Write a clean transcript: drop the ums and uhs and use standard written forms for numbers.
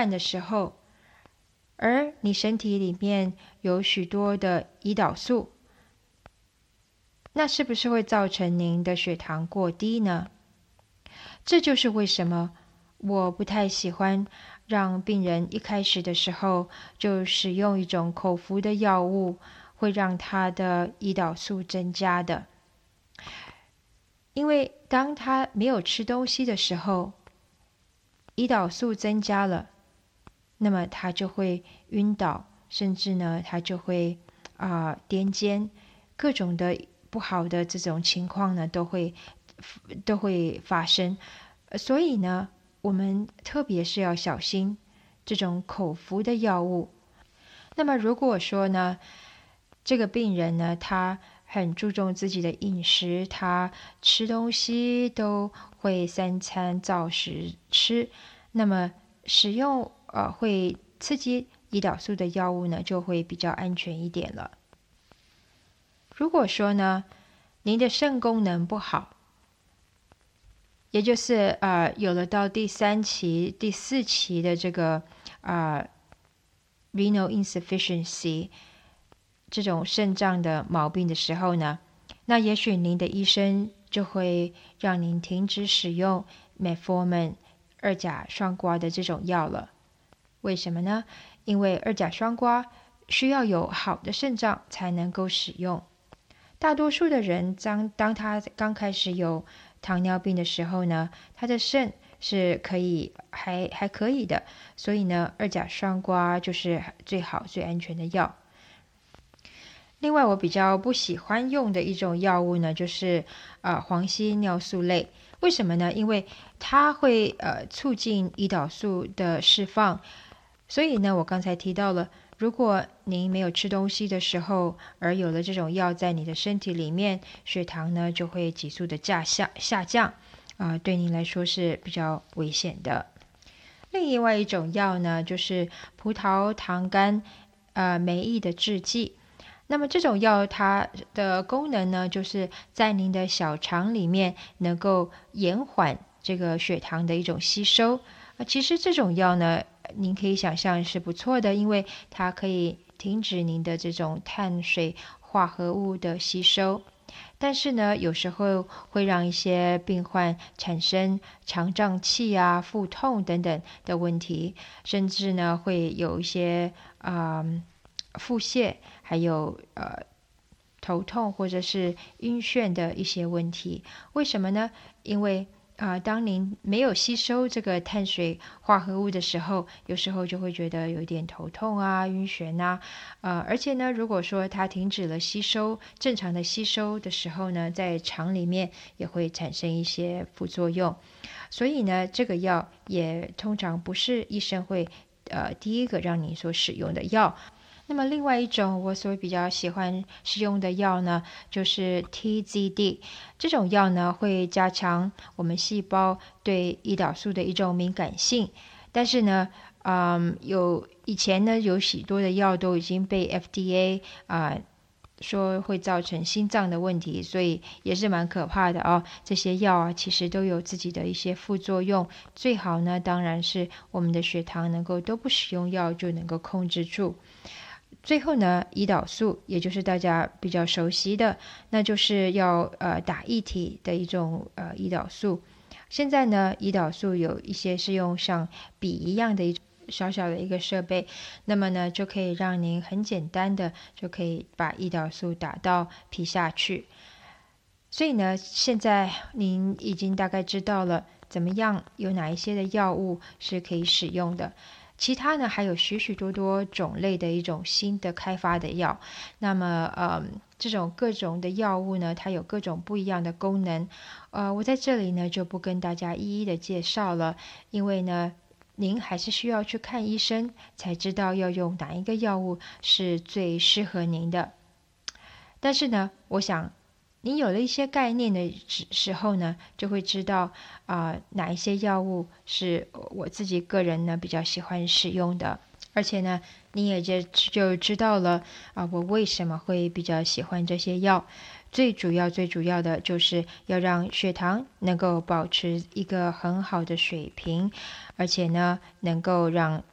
慢的时候，而你身体里面有许多的胰岛素，那是不是会造成您的血糖过低呢？这就是为什么我不太喜欢让病人一开始的时候就使用一种口服的药物，会让他的胰岛素增加的。因为当他没有吃东西的时候，胰岛素增加了，那么他就会晕倒，甚至呢他就会癫痫，各种的不好的这种情况呢都会发生。所以呢我们特别是要小心这种口服的药物。那么如果说呢这个病人呢他很注重自己的饮食，他吃东西都会3餐照时吃，那么使用会刺激胰岛素的药物呢就会比较安全一点了。如果说呢您的肾功能不好，也就是有了到第3期第4期的这个renal insufficiency 这种肾脏的毛病的时候呢，那也许您的医生就会让您停止使用 metformin 二甲双胍的这种药了。为什么呢？因为二甲双胍需要有好的肾脏才能够使用。大多数的人当他刚开始有糖尿病的时候呢，他的肾是还可以的，所以呢二甲双胍就是最好最安全的药。另外我比较不喜欢用的一种药物呢，就是黄烯尿素类。为什么呢？因为它会促进胰岛素的释放，所以呢我刚才提到了，如果您没有吃东西的时候而有了这种药在你的身体里面，血糖呢就会急速的下降，对您来说是比较危险的。另外一种药呢就是葡萄糖苷酶抑的制剂。那么这种药它的功能呢，就是在您的小肠里面能够延缓这个血糖的一种吸收。其实这种药呢，您可以想象是不错的，因为它可以停止您的这种碳水化合物的吸收。但是呢，有时候会让一些病患产生肠胀气腹痛等等的问题，甚至呢会有一些腹泻，还有头痛或者是晕眩的一些问题。为什么呢？因为当您没有吸收这个碳水化合物的时候，有时候就会觉得有点头痛晕眩而且呢，如果说它停止了正常的吸收的时候呢，在肠里面也会产生一些副作用。所以呢，这个药也通常不是医生会第一个让你所使用的药。那么另外一种我所比较喜欢使用的药呢，就是 TZD。这种药呢会加强我们细胞对胰岛素的一种敏感性，但是呢以前呢有许多的药都已经被 FDA 说会造成心脏的问题，所以也是蛮可怕的这些药其实都有自己的一些副作用。最好呢当然是我们的血糖能够都不使用药就能够控制住。最后呢，胰岛素也就是大家比较熟悉的，那就是要打液体的一种胰岛素。现在呢，胰岛素有一些是用像笔一样的一种小小的一个设备，那么呢就可以让您很简单的就可以把胰岛素打到皮下去。所以呢，现在您已经大概知道了怎么样有哪一些的药物是可以使用的。其他呢还有许许多多种类的一种新的开发的药。那么这种各种的药物呢，它有各种不一样的功能。我在这里呢就不跟大家一一的介绍了，因为呢您还是需要去看医生才知道要用哪一个药物是最适合您的。但是呢，我想你有了一些概念的时候呢，就会知道哪一些药物是我自己个人呢比较喜欢使用的，而且呢你也就知道了我为什么会比较喜欢这些药。最主要的就是要让血糖能够保持一个很好的水平，而且呢能够让